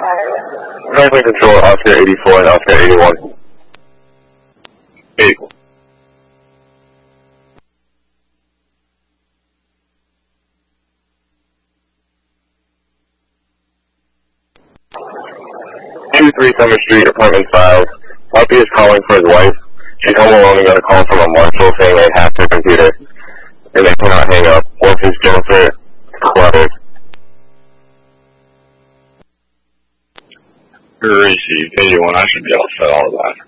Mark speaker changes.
Speaker 1: Franklin Control, Oscar 84 and Oscar 81. 8. Three Summer Street, apartment 5. Puppy is calling for his wife. She's home alone and got a call from a marshal saying they hacked her computer and they cannot hang up. Wife is Jennifer Clutter.
Speaker 2: Receive 81. I should be able to fit all of that.